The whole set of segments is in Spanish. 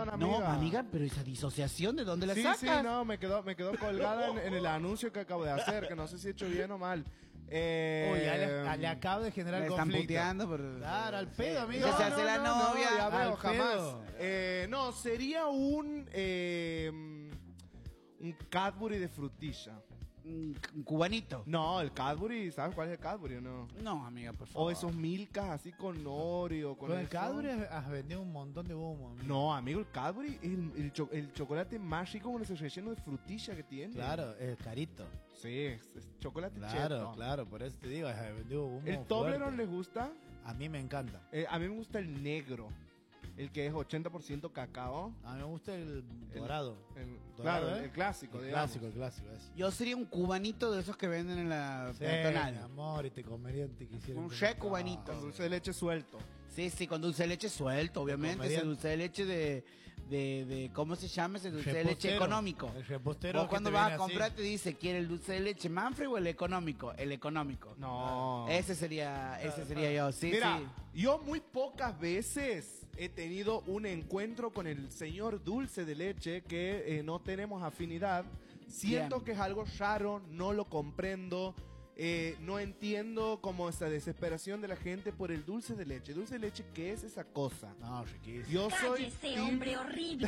perdón, amiga. No, amiga, pero esa disociación, ¿de dónde la Sí, sacas? sí, no, me quedó colgada en el anuncio que acabo de hacer, que no sé si he hecho bien o mal. Uy, le acabo de generar Me están conflicto. puteando por... Claro, al pedo, amigo. Ya se hace la novia. ya veo, Al jamás. pedo. No, sería un Cadbury de frutilla. Un cubanito. No, el Cadbury, ¿sabes cuál es el Cadbury o no? No, amiga, por favor. O esos Milkas así con Oreo, con Con el eso. Cadbury has vendido un montón de humo, amigo. No, amigo, el Cadbury es el chocolate más rico con ese relleno de frutilla que tiene. Claro, es carito. Sí, es chocolate Claro, cheto. claro, por eso te digo, has vendido humo. ¿El Toblerone fuerte. les gusta? A mí me encanta. A mí me gusta el negro. El que es 80% cacao. A mí me gusta el dorado. Claro, ¿eh? el clásico, el digamos. clásico, el clásico. Ese. Yo sería un cubanito de esos que venden en la Sí, peatonal. mi amor, y te comería te quisiera. Un shake cubanito. Con dulce de leche suelto. Sí, sí, con dulce de leche suelto, obviamente. comería- Ese dulce de leche de ¿cómo se llama? Ese dulce de leche económico. El repostero. Vos que cuando te vas a viene comprar así. te dice, ¿quiere el dulce de leche Manfred o el económico? El económico. No. Ese sería yo, sí, Mira, sí. yo muy pocas veces he tenido un encuentro con el señor dulce de leche que no tenemos afinidad. Siento Bien. que es algo raro, no lo comprendo. No entiendo como esa desesperación de la gente por el dulce de leche. Dulce de leche, ¿qué es esa cosa? No, riquísimo. Yo soy ¡Cállese, hombre horrible!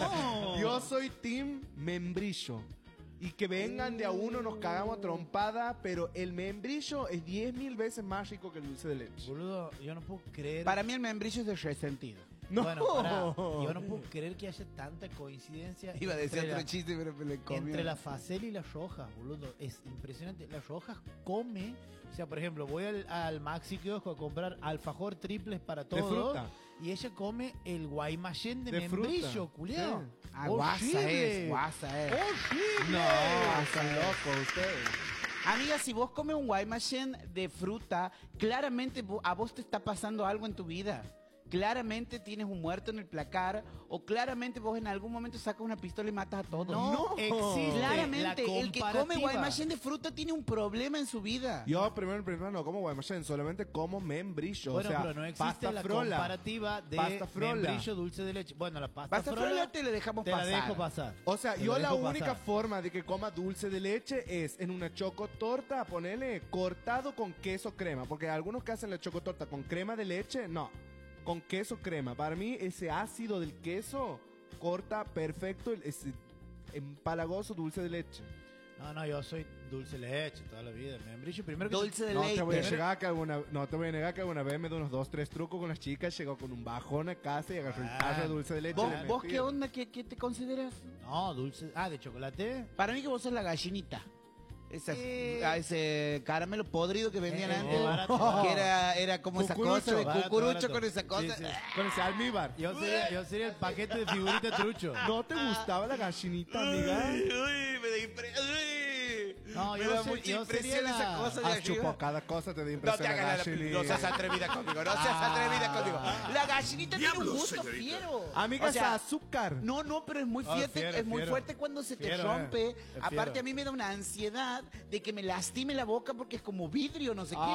Yo soy team membrillo. Y que vengan de a uno, nos cagamos a trompada, pero el membrillo es 10.000 veces más rico que el dulce de leche. Boludo, yo no puedo creer. Para mí el membrillo es de resentido. No. Bueno, pará, yo no puedo creer que haya tanta coincidencia. Iba a decir entre otro la- chiste, pero me le comió. Entre la Facel y las Rojas, boludo. Es impresionante. Las Rojas come. O sea, por ejemplo, voy al Maxi Kiosco a comprar alfajor triples para De todos. fruta. Y ella come el guaymallén de, De membrillo, fruta. culiao. Sí. Ah, guasa es, guasa es. ¡Horrible! No, están locos ustedes. Amiga, si vos comes un Guaymallén de fruta, claramente a vos te está pasando algo en tu vida. Claramente tienes un muerto en el placar o claramente vos en algún momento sacas una pistola y matas a todos. No existe Claramente, la el que come comparativa. Guaymallén de fruta tiene un problema en su vida. Yo primero no como guaymallén, solamente como membrillo. Bueno, o sea, pero no existe pasta la frola. comparativa de Pasta frola. membrillo dulce de leche. Bueno, la pasta, Pasta frola te la dejamos te pasar. la dejo pasar. O sea, Te yo la dejo única pasar. forma de que coma dulce de leche es en una chocotorta, ponerle cortado con queso crema. Porque algunos que hacen la chocotorta con crema de leche, no. Con queso crema. Para mí, ese ácido del queso corta perfecto ese empalagoso dulce de leche. No, yo soy dulce de leche toda la vida. Membrillo primero que Dulce de No te voy a leche. negar que alguna vez me dio unos 2-3 trucos con las chicas, llegó con un bajón a casa y agarró el tarro de dulce de leche. ¿Vos, y le vos metí. qué onda? ¿Qué te consideras? No, dulce. Ah, de chocolate. Para mí que vos sos la gallinita. Ese caramelo podrido que vendían antes. barato. Que era como esa cosa de Barato, cucurucho barato. con esa cosa. Sí, sí. Con ese almíbar. Yo sería el paquete de figurita trucho. ¿No te gustaba la gallinita, amiga? Uy, me da impresión. No, Me yo da sé- mucha yo impresión sería esa la- cosa de Has arriba. chupado cada cosa, te da No impresión te hagas no seas atrevida conmigo, no seas atrevida conmigo. La gallinita tiene un gusto fiero. Amiga, O sea, es azúcar. No, pero es muy Ah, fuerte, fiero, es muy fiero. fuerte cuando se te Fiero, rompe. es Aparte fiero. a mí me da una ansiedad de que me lastime la boca porque es como vidrio, no sé qué.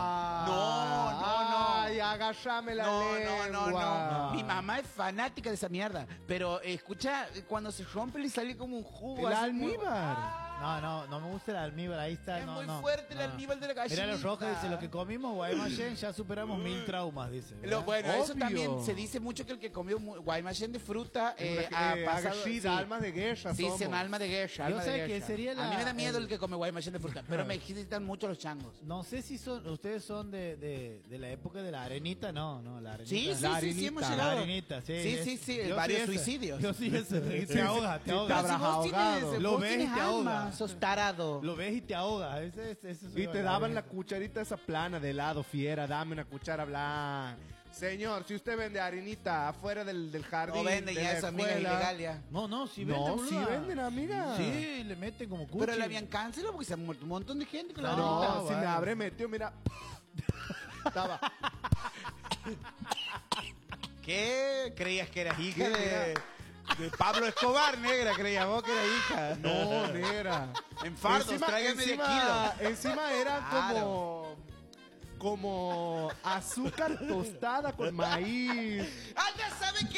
No. Ay, agárrame la No. lengua. Mi mamá es fanática de esa mierda. Pero escucha, cuando se rompe le sale como un jugo. El así muy- almíbar. No me gusta el almíbar, ahí está. Es no, muy no, fuerte el no. almíbar de la gallinita. Mira, los rojos dice, lo que comimos, Guaymallén, ya superamos 1000 traumas, dice. ¿verdad? Bueno, eso Obvio. también se dice mucho que el que comió Guaymallén de fruta ha Haga pasado... shit, almas de guerra Sí, somos. son alma de guerra. Yo alma sé de que guerra. sería A mí me da miedo el- el que come Guaymallén de fruta, pero me excitan mucho los changos. No sé si ustedes son de la época de la arenita, no, la arenita. Sí, sí, La sí, sí, hemos arenita. llegado. La arenita, sí. Sí, Yo varios sí ese. suicidios. Yo sí ese. Te ahoga, te sí, ahoga. te Pero si habrás vos ahogado. tienes, Lo vos ves y tienes te alma, ahoga. sos tarado. Lo ves y te ahoga. Ese soy Y yo, te daban la arenita. cucharita esa plana de helado, fiera. Dame una cuchara blanca. Señor, si usted vende harinita afuera del jardín. No vende de ya la esa amiga escuela- ilegal ya. No, sí venden, No, boluda. sí venden, amiga. Sí, le meten como cuchi. Pero la habían cancelado porque se ha muerto un montón de gente con la No, arenita. si me bueno. habré metido, mira. Estaba. ¿Qué? ¿Creías que eras hija de Pablo Escobar, negra? ¿Creías vos que eras hija? No, negra. En fardos, tráigame medio kilo. Encima era Claro. como azúcar tostada con maíz. Ah, ya saben que